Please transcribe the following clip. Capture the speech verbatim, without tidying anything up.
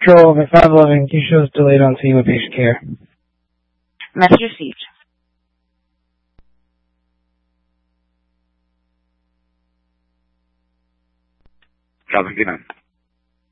Control, my five eleven, Q shows delayed on scene with patient care. Message received. Calvin, good night.